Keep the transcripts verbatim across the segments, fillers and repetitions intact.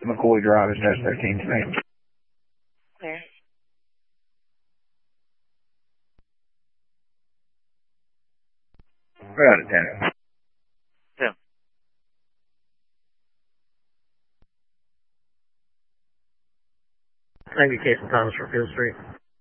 McCoy Drive is dash thirteen tonight. Clear. We're out of ten. Two. Thank you, Case and Thomas for Field Street.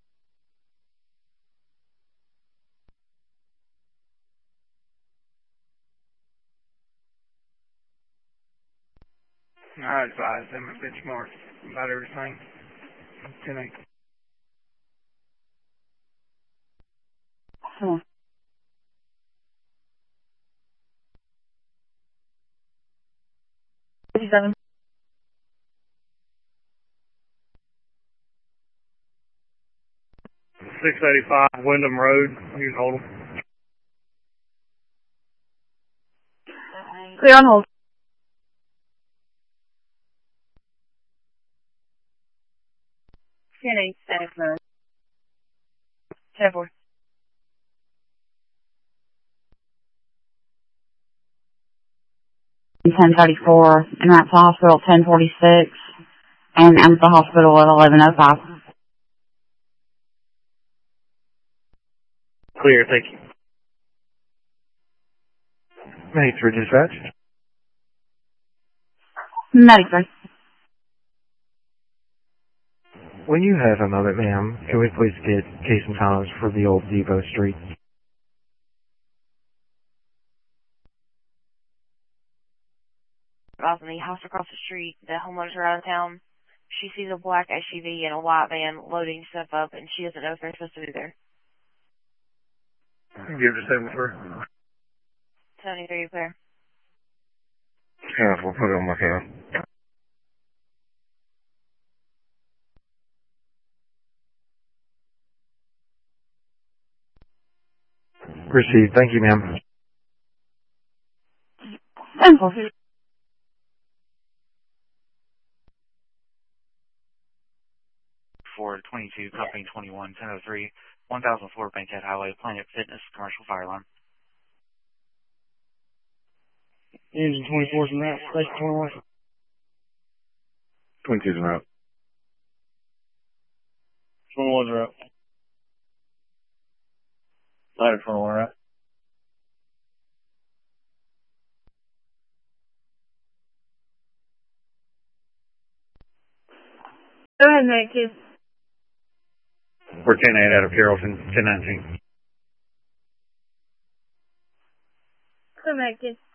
I advise them a benchmark about everything. ten eight. Hmm. fifty-seven. six eighty-five Wyndham Road. You can hold them. Clear on hold. ten eight, status nine. ten four. ten thirty-four, and that's the hospital ten forty-six, and I'm at the hospital at eleven oh five. Clear, thank you. ninety-three dispatch. ninety-three. When you have a moment, ma'am, can we please get Case and Thomas for the old Depot Street? Off in the house across the street, the homeowners are out of town. She sees a black S U V and a white van loading stuff up, and she doesn't know if they're supposed to be there. Give it a seven for seventy-three, clear. Yeah, we'll put it on my phone. Received. Thank you, ma'am. ten four. Ford twenty-two, Company twenty-one, ten oh three, one thousand four Bankhead Highway, Planet Fitness, commercial fire alarm. Engine twenty-four's in route. Station twenty-one. twenty-two's in route. twenty-one's route. Ladder twenty-one, right? Go ahead, Nick. Kids. We're ten eight out of Carrollton, ten nineteen. Go ahead, Kids.